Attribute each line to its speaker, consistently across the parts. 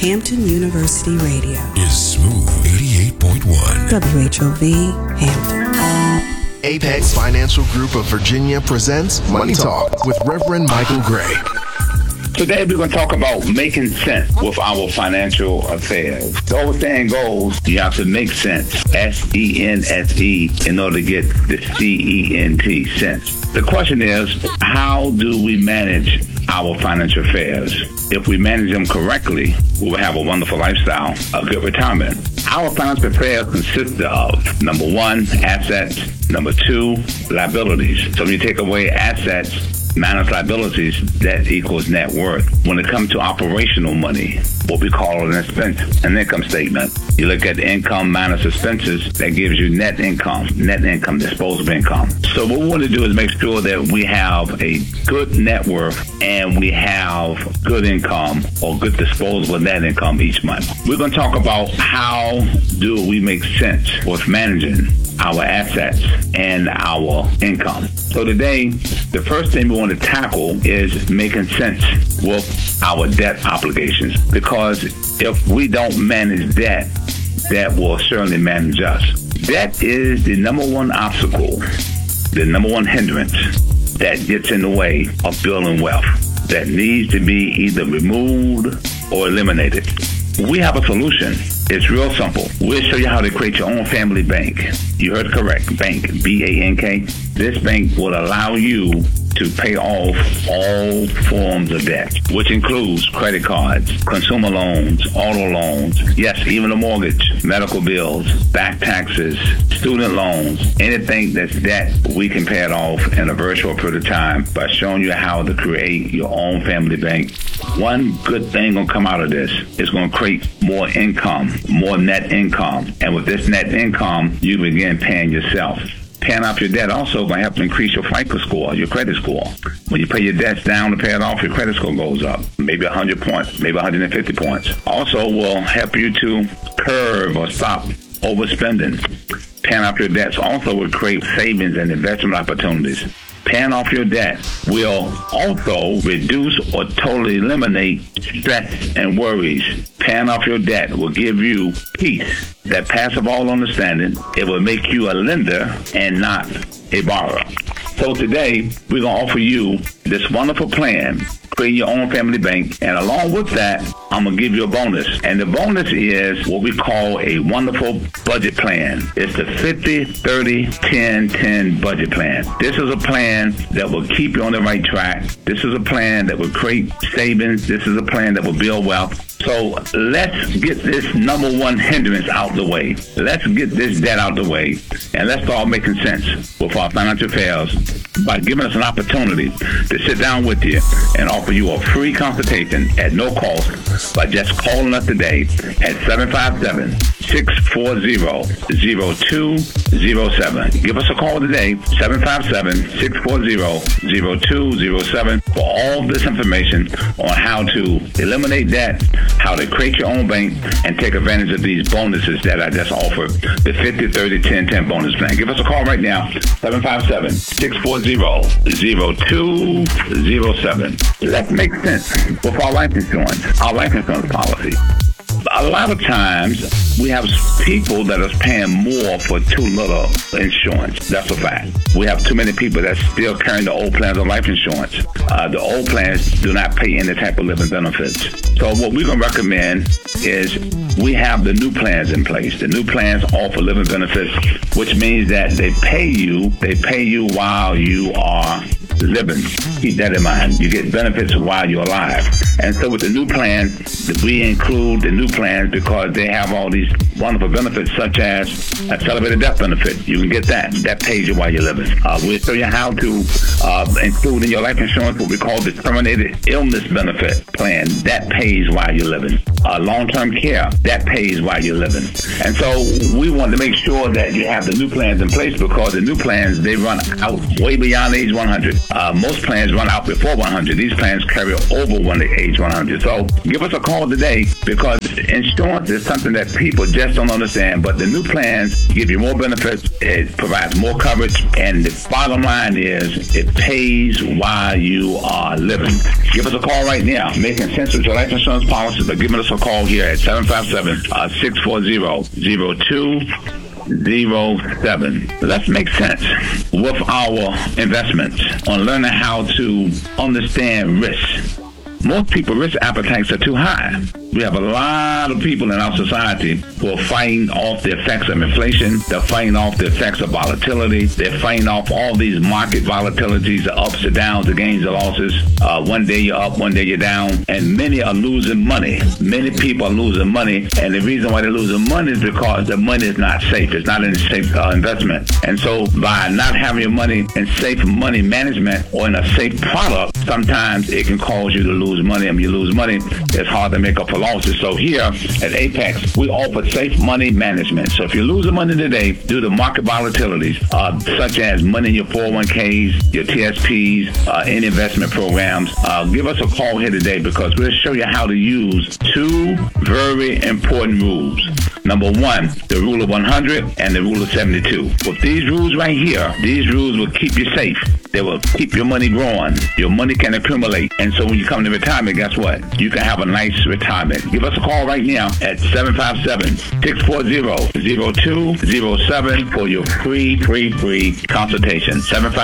Speaker 1: Hampton University Radio
Speaker 2: is Smooth 88.1.
Speaker 1: WHOV Hampton.
Speaker 3: Apex Financial Group of Virginia presents Money Talk with Reverend Michael Gray.
Speaker 4: Today we're going to talk about making sense with our financial affairs. The old saying goes, you have to make sense, S-E-N-S-E, in order to get the C-E-N-T, sense. The question is, how do we manage our financial affairs? If we manage them correctly, we will have a wonderful lifestyle, a good retirement. Our financial affairs consist of, number one, assets, number two, liabilities. So when you take away assets minus liabilities, that equals net worth. When it comes to operational money, what we call an expense, an income statement, you look at income minus expenses, that gives you net income, disposable income. So what we want to do is make sure that we have a good net worth and we have good income or good disposable net income each month. We're going to talk about how do we make sense with managing our assets and our income. So today, the first thing we want to tackle is making sense with our debt obligations, because if we don't manage debt, that will certainly manage us. Debt is the number one obstacle, the number one hindrance that gets in the way of building wealth, that needs to be either removed or eliminated. We have a solution. It's real simple. We'll show you how to create your own family bank. You heard correct. Bank, B-A-N-K. This bank will allow you to pay off all forms of debt, which includes credit cards, consumer loans, auto loans, yes, even a mortgage, medical bills, back taxes, student loans, anything that's debt, we can pay it off in a virtual period of time by showing you how to create your own family bank. One good thing going to come out of this is going to create more income, more net income. And with this net income, you begin paying yourself. Paying off your debt also going to help increase your FICO score, your credit score. When you pay your debts down to pay it off, your credit score goes up, maybe 100 points, maybe 150 points. Also will help you to curb or stop overspending. Paying off your debts also will create savings and investment opportunities. Paying off your debt will also reduce or totally eliminate stress and worries. Paying off your debt will give you peace, that passive all understanding. It will make you a lender and not a borrower. So today, we're going to offer you this wonderful plan, create your own family bank, and along with that, I'm going to give you a bonus. And the bonus is what we call a wonderful budget plan. It's the 50-30-10-10 budget plan. This is a plan that will keep you on the right track. This is a plan that will create savings. This is a plan that will build wealth. So let's get this number one hindrance out the way. Let's get this debt out the way, and let's start making sense with our financial affairs by giving us an opportunity to sit down with you and offer you a free consultation at no cost by just calling us today at 757-640-0207. Give us a call today, 757-640-0207, for all this information on how to eliminate debt, how to create your own bank, and take advantage of these bonuses that I just offered, the 50-30-10-10 bonus plan. Give us a call right now, 757-640-0207. Let's make sense with our life insurance policy. A lot of times, we have people that are paying more for too little insurance. That's a fact. We have too many people that still carrying the old plans of life insurance. The old plans do not pay any type of living benefits. So what we're going to recommend is we have the new plans in place. The new plans offer living benefits, which means that they pay you while you are living. Keep that in mind. You get benefits while you're alive. And so with the new plan, we include the new plans because they have all these wonderful benefits, such as a celebrated death benefit. You can get that. That pays you while you're living. We'll show you how to include in your life insurance what we call the terminated illness benefit plan. That pays while you're living. Long-term care, that pays while you're living. And so we want to make sure that you have the new plans in place, because the new plans, they run out way beyond age 100. 100. Most plans run out before 100. These plans carry over age 100. So give us a call today, because insurance is something that people just don't understand. But the new plans give you more benefits. It provides more coverage. And the bottom line is it pays while you are living. Give us a call right now. Making sense with your life insurance policy, but giving us a call here at 757-640-0207. Let's make sense with our investments on learning how to understand risk. Most people's risk appetites are too high. We have a lot of people in our society who are fighting off the effects of inflation. They're fighting off the effects of volatility. They're fighting off all these market volatilities, the ups and downs, the gains and losses. One day you're up, one day you're down. And many are losing money. Many people are losing money. And the reason why they're losing money is because the money is not safe. It's not in a safe investment. And so by not having your money in safe money management or in a safe product, sometimes it can cause you to lose money. And when you lose money, it's hard to make up for losses. So here at Apex, we offer safe money management. So if you're losing money today due to market volatilities, such as money in your 401ks, your TSPs, any investment programs, give us a call here today, because we'll show you how to use two very important rules. Number one, the rule of 100 and the rule of 72. With these rules right here, these rules will keep you safe. They will keep your money growing. Your money can accumulate. And so when you come to retirement, guess what? You can have a nice retirement. Give us a call right now at 757-640-0207 for your free consultation.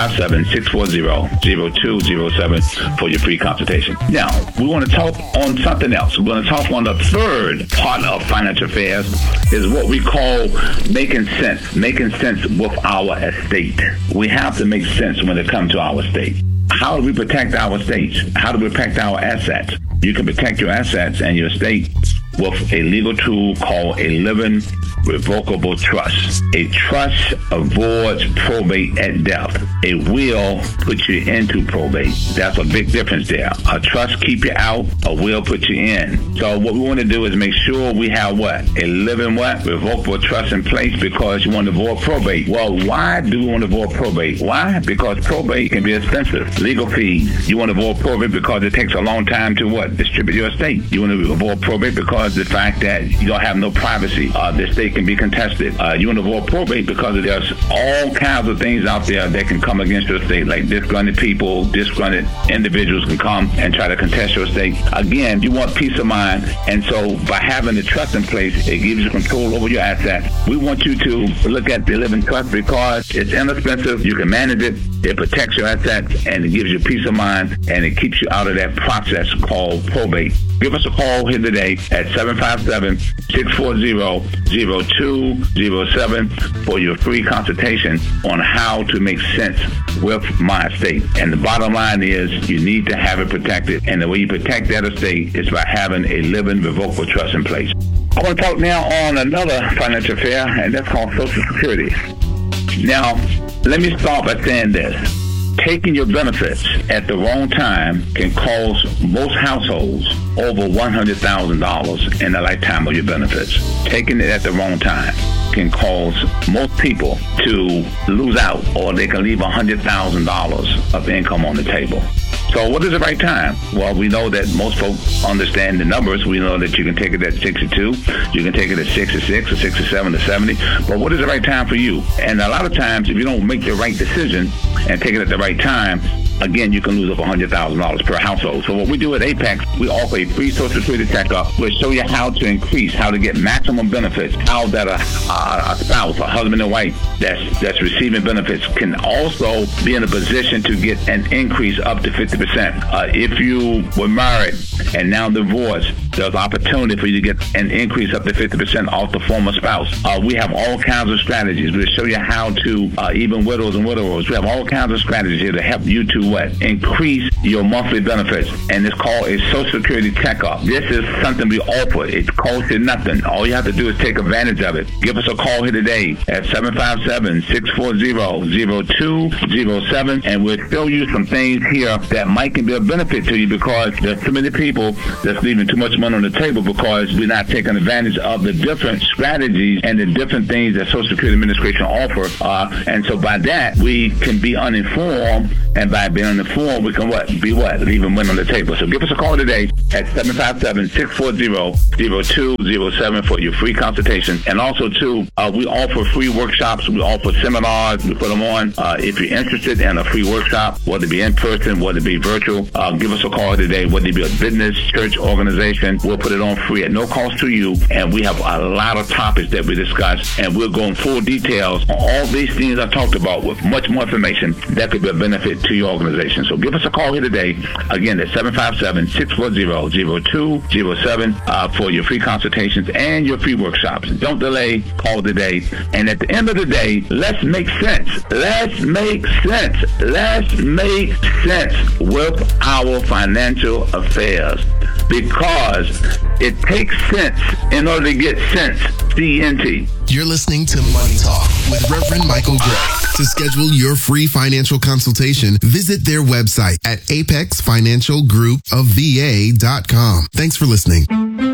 Speaker 4: 757-640-0207 for your free consultation. Now, we want to talk on something else. We're going to talk on the third part of financial affairs, is what we call making sense with our estate. We have to make sense when it comes to our estate. How do we protect our estates? How do we protect our assets? You can protect your assets and your estate with a legal tool called a living revocable trust. A trust avoids probate at death. A will puts you into probate. That's a big difference there. A trust keep you out, a will put you in. So what we want to do is make sure we have what? A living what? Revocable trust in place, because you want to avoid probate. Well, why do we want to avoid probate? Why? Because probate can be expensive. Legal fees. You want to avoid probate because it takes a long time to what? Distribute your estate. You want to avoid probate because the fact that you don't have no privacy. The estate can be contested. You want to avoid probate because there's all kinds of things out there that can come against your estate, like disgruntled people, disgruntled individuals can come and try to contest your estate. Again, you want peace of mind, and so by having the trust in place, it gives you control over your assets. We want you to look at the living trust because it's inexpensive, you can manage it, it protects your assets, and it gives you peace of mind, and it keeps you out of that process called probate. Give us a call here today at 757-640-0207 for your free consultation on how to make sense with my estate. And the bottom line is you need to have it protected. And the way you protect that estate is by having a living revocable trust in place. I want to talk now on another financial affair, and that's called Social Security. Now, let me start by saying this. Taking your benefits at the wrong time can cost most households over $100,000 in the lifetime of your benefits. Taking it at the wrong time can cause most people to lose out, or they can leave $100,000 of income on the table. So what is the right time? Well, we know that most folks understand the numbers. We know that you can take it at 62, you can take it at 66 or 67 or 70, but what is the right time for you? And a lot of times, if you don't make the right decision and take it at the right time, again, you can lose up $100,000 per household. So what we do at Apex, we offer a free Social Security checkup. We'll show you how to increase, how to get maximum benefits, how that a spouse, a husband and wife that's receiving benefits can also be in a position to get an increase up to 50%. If you were married and now divorced, there's opportunity for you to get an increase up to 50% off the former spouse. We have all kinds of strategies. We'll show you how to, even widows and widowers, we have all kinds of strategies here to help you to increase your monthly benefits. And it's called a Social Security checkup. This is something we offer. It costs you nothing. All you have to do is take advantage of it. Give us a call here today at 757-640-0207, and we'll show you some things here that might can be a benefit to you, because there's too many people that's leaving too much money on the table because we're not taking advantage of the different strategies and the different things that Social Security Administration offer. And so by that, we can be uninformed, and by being informed, we can leaving money on the table. So give us a call today at 757-640-0207 for your free consultation. And also, too, we offer free workshops. We offer seminars. We put them on. If you're interested in a free workshop, whether it be in person, whether it be virtual, give us a call today, whether it be a business, church, organization. We'll put it on free at no cost to you. And we have a lot of topics that we discuss, and we'll go in full details on all these things I talked about with much more information that could be a benefit to your organization. So give us a call here today. Again, at 757-640-0207 for your free consultations and your free workshops. Don't delay. Call today. And at the end of the day, let's make sense. Let's make sense. Let's make sense with our financial affairs, because it takes sense in order to get sense. CNT.
Speaker 3: You're listening to Money Talk with Reverend Michael Gray. To schedule your free financial consultation, visit their website at apexfinancialgroupofva.com. Thanks for listening.